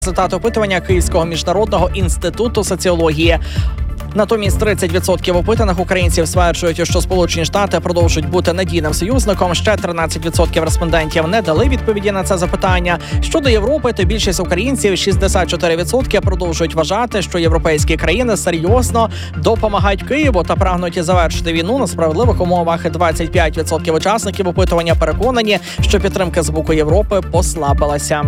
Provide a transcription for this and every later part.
Результат опитування Київського міжнародного інституту соціології. Натомість 30% опитаних українців стверджують, що Сполучені Штати продовжують бути надійним союзником. Ще 13% респондентів не дали відповіді на це запитання. Щодо Європи, то більшість українців, 64%, продовжують вважати, що європейські країни серйозно допомагають Києву та прагнуть завершити війну на справедливих умовах. 25% учасників опитування переконані, що підтримка з боку Європи послабилася.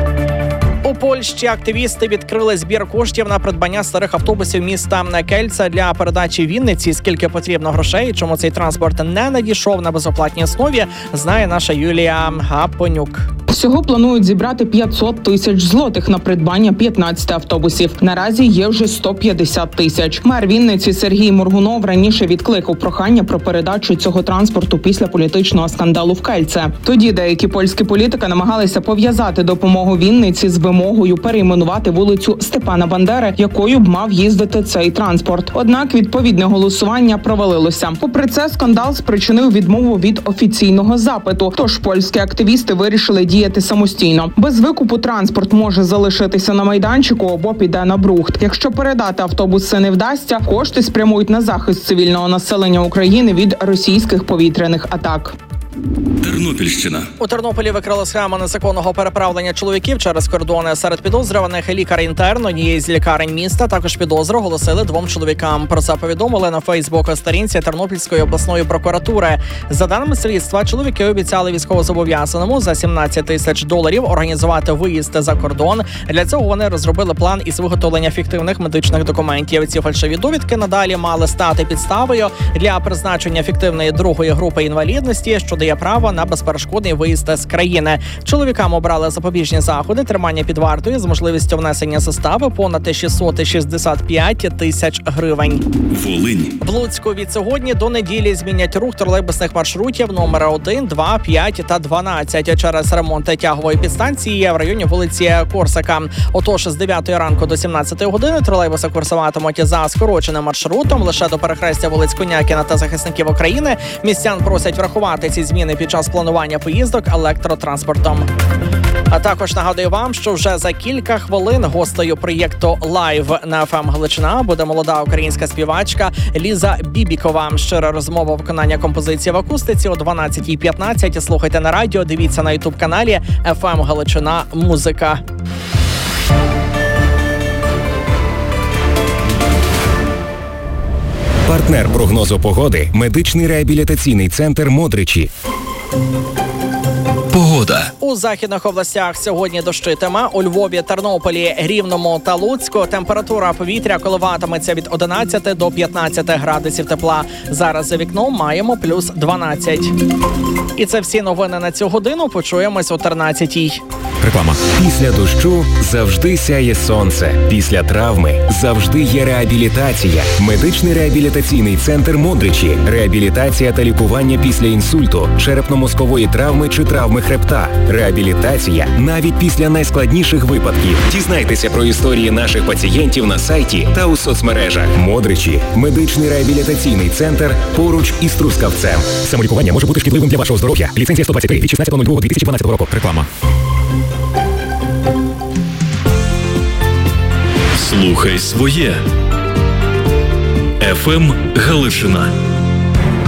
У Польщі активісти відкрили збір коштів на придбання старих автобусів міста Кельце для передачі Вінниці. Скільки потрібно грошей, чому цей транспорт не надійшов на безоплатній основі, знає наша Юлія Гапонюк. Всього планують зібрати 500 тисяч злотих на придбання 15 автобусів. Наразі є вже 150 тисяч. Мер Вінниці Сергій Моргунов раніше відкликав прохання про передачу цього транспорту після політичного скандалу в Кельце. Тоді деякі польські політики намагалися пов'язати допомогу Вінниці з вимогою перейменувати вулицю Степана Бандери, якою б мав їздити цей транспорт. Однак відповідне голосування провалилося. Попри це, скандал спричинив відмову від офіційного запиту. Тож польські активісти вирішили діяти самостійно. Без викупу транспорт може залишитися на майданчику або піде на брухт. Якщо передати автобуси не вдасться, кошти спрямують на захист цивільного населення України від російських повітряних атак. Тернопільщина. У Тернополі викрили схему незаконного переправлення чоловіків через кордони. Серед підозрюваних лікар-інтерн однієї з лікарень міста. Також підозру оголосили 2 чоловікам. Про це повідомили на Фейсбук-сторінці Тернопільської обласної прокуратури. За даними слідства, чоловіки обіцяли військовозобов'язаному за $17 тисяч організувати виїзд за кордон. Для цього вони розробили план із виготовлення фіктивних медичних документів. Ці фальшиві довідки надалі мали стати підставою для призначення фіктивної другої групи інвалідності, що дає право на безперешкодний виїзд з країни. Чоловікам обрали запобіжні заходи, тримання під вартою з можливістю внесення застави понад 665 тисяч гривень. Волинь. В Луцьку від сьогодні до неділі змінять рух тролейбусних маршрутів номери 1, 2, 5 та 12 через ремонт тягової підстанції в районі вулиці Корсака. Отож, з 9 ранку до 17 години тролейбуси курсуватимуть за скороченим маршрутом лише до перехрестя вулиць Конякіна та захисників України. Містян просять врахувати ці зміни під час планування поїздок електротранспортом. А також нагадую вам, що вже за кілька хвилин гостею проєкту «Лайв» на ФМ Галичина буде молода українська співачка Ліза Бібікова. Щира розмова виконання композиції в акустиці о 12:15. Слухайте на радіо, дивіться на ютуб-каналі ФМ Галичина Музика. Партнер прогнозу погоди – медичний реабілітаційний центр «Модричі». Погода. У західних областях сьогодні дощитиме. У Львові, Тернополі, Рівному та Луцьку температура повітря коливатиметься від 11 до 15 градусів тепла. Зараз за вікном маємо плюс 12. І це всі новини на цю годину. Почуємось о 13-й. Реклама. Після дощу завжди сяє сонце. Після травми завжди є реабілітація. Медичний реабілітаційний центр «Модричі». Реабілітація та лікування після інсульту, черепно-мозкової травми чи травми хребта. Реабілітація навіть після найскладніших випадків. Дізнайтеся про історії наших пацієнтів на сайті та у соцмережах. «Модричі» – медичний реабілітаційний центр поруч із Трускавцем. Самолікування може бути шкідливим для вашого здоров'я. Ліцензія 123 від 16.02.2012 року. Реклама. Слухай своє. ФМ Галичина.